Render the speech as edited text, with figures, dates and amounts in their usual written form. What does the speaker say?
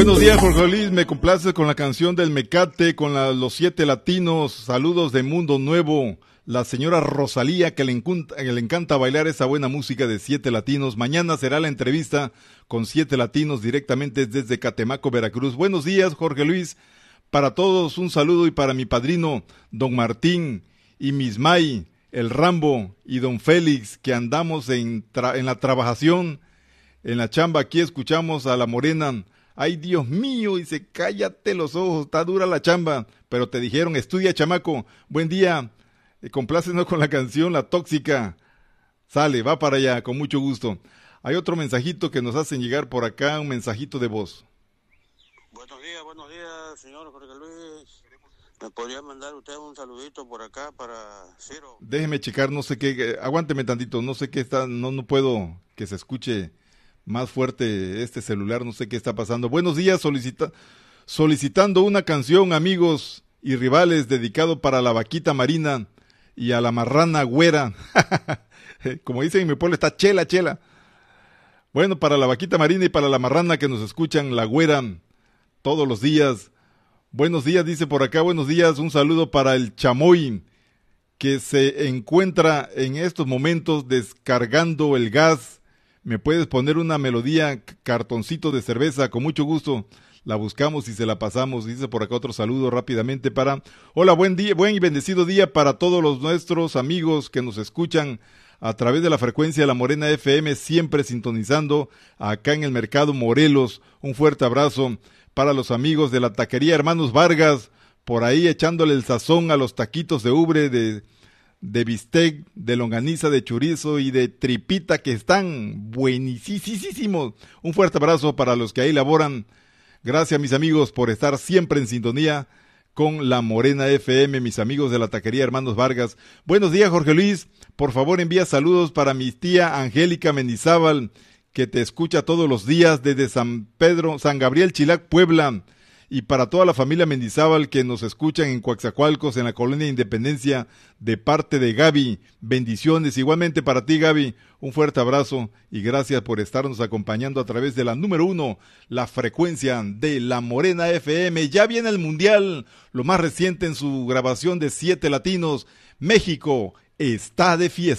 Buenos días, Jorge Luis, me complaces con la canción del Mecate, con los 7 latinos, saludos de Mundo Nuevo, la señora Rosalía, que le encanta bailar esa buena música de 7 latinos. Mañana será la entrevista con 7 latinos directamente desde Catemaco, Veracruz. Buenos días, Jorge Luis, para todos un saludo y para mi padrino, don Martín, y Miss May, el Rambo y don Félix, que andamos en la trabajación, en la chamba. Aquí escuchamos a la Morena. Ay, Dios mío, dice, cállate los ojos, está dura la chamba, pero te dijeron, estudia, chamaco. Buen día, complácenos con la canción La Tóxica. Sale, va para allá, con mucho gusto. Hay otro mensajito que nos hacen llegar por acá, un mensajito de voz. Buenos días, señor Jorge Luis. ¿Me podría mandar usted un saludito por acá para Ciro? Déjeme checar, no sé qué, aguánteme tantito, no sé qué está, no puedo que se escuche más fuerte este celular, no sé qué está pasando. Buenos días, solicitando una canción, amigos y rivales, dedicado para la vaquita marina y a la marrana güera. Como dicen en mi pueblo, está chela. Bueno, para la vaquita marina y para la marrana que nos escuchan, la güera, todos los días. Buenos días, dice por acá, buenos días, un saludo para el chamoy, que se encuentra en estos momentos descargando el gas. ¿Me puedes poner una melodía, cartoncito de cerveza? Con mucho gusto la buscamos y se la pasamos. Dice por acá otro saludo rápidamente para... Hola, buen día, buen y bendecido día para todos los nuestros amigos que nos escuchan a través de la frecuencia de la Morena FM, siempre sintonizando acá en el Mercado Morelos. Un fuerte abrazo para los amigos de la taquería Hermanos Vargas, por ahí echándole el sazón a los taquitos de ubre, de bistec, de longaniza, de chorizo y de tripita, que están buenísimos. Un fuerte abrazo para los que ahí laboran. Gracias, mis amigos, por estar siempre en sintonía con la Morena FM, mis amigos de la taquería Hermanos Vargas. Buenos días, Jorge Luis. Por favor, envía saludos para mi tía Angélica Mendizábal, que te escucha todos los días desde San Gabriel, Chilac, Puebla. Y para toda la familia Mendizábal que nos escuchan en Coaxacualcos, en la Colonia Independencia, de parte de Gaby. Bendiciones. Igualmente para ti, Gaby, un fuerte abrazo y gracias por estarnos acompañando a través de la número 1, la frecuencia de la Morena FM. Ya viene el Mundial, lo más reciente en su grabación de 7 latinos. México está de fiesta.